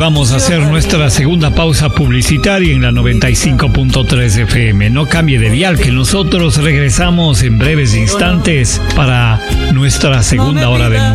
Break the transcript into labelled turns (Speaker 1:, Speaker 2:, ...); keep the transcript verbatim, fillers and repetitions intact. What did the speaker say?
Speaker 1: vamos a hacer nuestra segunda pausa publicitaria en la noventa y cinco punto tres F M. No cambie de dial, que nosotros regresamos en breves instantes para nuestra segunda hora de